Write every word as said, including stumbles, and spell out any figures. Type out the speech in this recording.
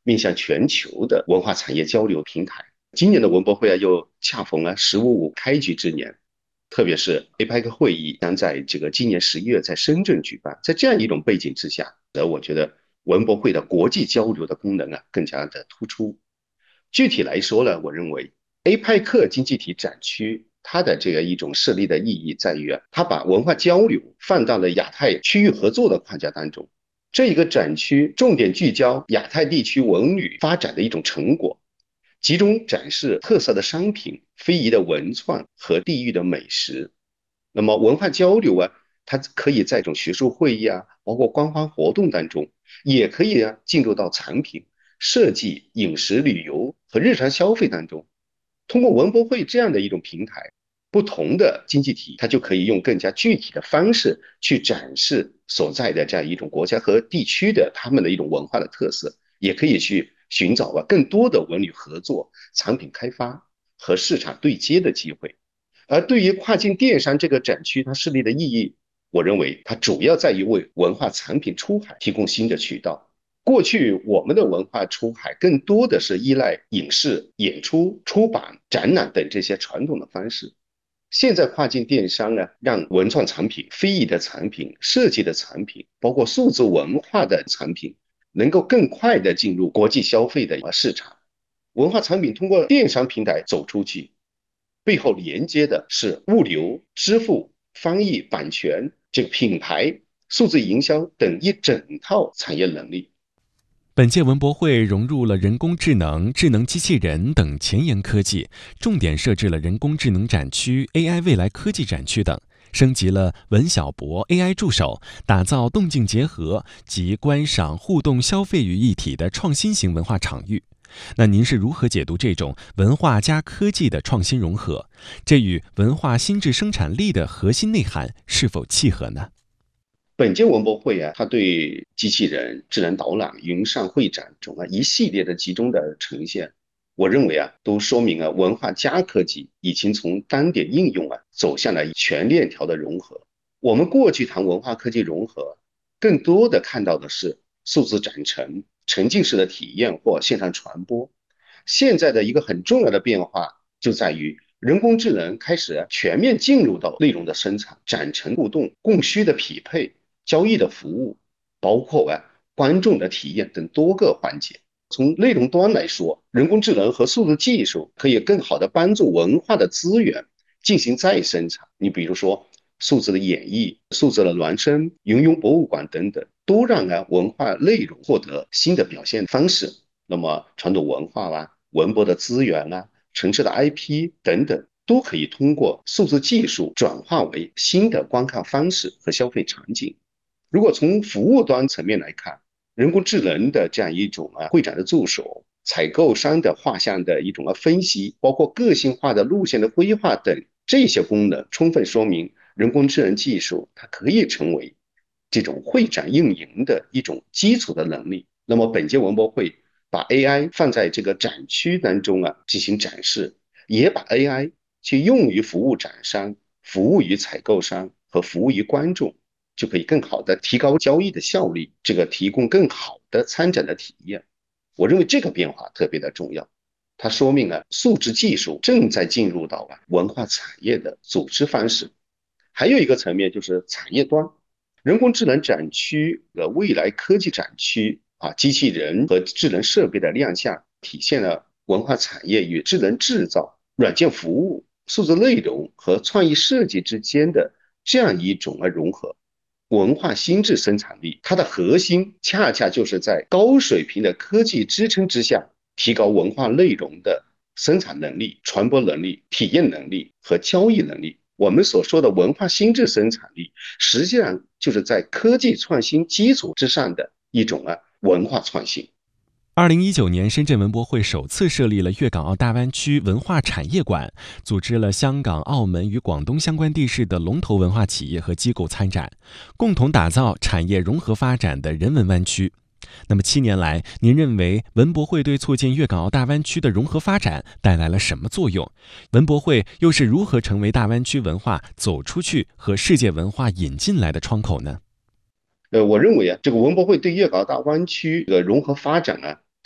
面向全球的文化产业交流平台。今年的文博会啊，又恰逢了“十五五”开局之年，特别是 A P E C 会议将在这个今年十一月在深圳举办。在这样一种背景之下，呃，我觉得文博会的国际交流的功能啊更加的突出。具体来说呢，我认为 A P E C 经济体展区它的这个一种设立的意义在于啊，它把文化交流放到了亚太区域合作的框架当中。这一个展区重点聚焦亚太地区文旅发展的一种成果，集中展示特色的商品、非遗的文创和地域的美食。那么文化交流啊，它可以在这种学术会议啊，包括官方活动当中，也可以啊进入到产品设计、饮食、旅游和日常消费当中。通过文博会这样的一种平台，不同的经济体它就可以用更加具体的方式去展示所在的这样一种国家和地区的他们的一种文化的特色，也可以去寻找啊更多的文旅合作、产品开发和市场对接的机会。而对于跨境电商这个展区它设立的意义，我认为它主要在于为文化产品出海提供新的渠道。过去我们的文化出海更多的是依赖影视、演出、出版、展览等这些传统的方式。现在跨境电商呢，让文创产品、非遗的产品、设计的产品，包括数字文化的产品，能够更快的进入国际消费的市场。文化产品通过电商平台走出去，背后连接的是物流、支付、翻译、版权、这个品牌、数字营销等一整套产业能力。 本届文博会融入了人工智能、智能机器人等前沿科技，重点设置了人工智能展区、A I 未来科技展区等，升级了文小博 A I 助手，打造动静结合及观赏、互动、消费于一体的创新型文化场域。那您是如何解读这种文化加科技的创新融合？这与文化心智生产力的核心内涵是否契合呢？ 本届文博会啊，它对机器人、智能导览、云上会展中啊一系列的集中的呈现，我认为啊，都说明啊，文化加科技已经从单点应用啊，走向了全链条的融合。我们过去谈文化科技融合，更多的看到的是数字展陈、沉浸式的体验或线上传播。现在的一个很重要的变化就在于人工智能开始全面进入到内容的生产、展陈互动、供需的匹配、交易的服务，包括啊观众的体验等多个环节。从内容端来说，人工智能和数字技术可以更好的帮助文化的资源进行再生产。你比如说数字的演绎、数字的孪生、云游博物馆等等，都让啊文化内容获得新的表现方式。那么传统文化啊、文博的资源啊、城市的 I P 等等，都可以通过数字技术转化为新的观看方式和消费场景。如果从服务端层面来看，人工智能的这样一种啊会展的助手、采购商的画像的一种啊分析，包括个性化的路线的规划等这些功能，充分说明人工智能技术它可以成为这种会展运营的一种基础的能力。那么本届文博会把 A I 放在这个展区当中啊进行展示，也把 A I 去用于服务展商、服务于采购商和服务于观众，就可以更好的提高交易的效率，这个提供更好的参展的体验。我认为这个变化特别的重要，它说明了数字技术正在进入到啊文化产业的组织方式。还有一个层面就是产业端，人工智能展区的未来科技展区啊，机器人和智能设备的亮相，体现了文化产业与智能制造、软件服务、数字内容和创意设计之间的这样一种啊融合。文化心智生产力，它的核心恰恰就是在高水平的科技支撑之下，提高文化内容的生产能力、传播能力、体验能力和交易能力。我们所说的文化心智生产力，实际上就是在科技创新基础之上的一种啊文化创新。 二零一九年，深圳文博会首次设立了粤港澳大湾区文化产业馆，组织了香港、澳门与广东相关地市的龙头文化企业和机构参展，共同打造产业融合发展的人文湾区。那么七年来，您认为文博会对促进粤港澳大湾区的融合发展带来了什么作用？文博会又是如何成为大湾区文化走出去和世界文化引进来的窗口呢？ 呃，我认为啊，这个文博会对粤港澳大湾区的融合发展啊，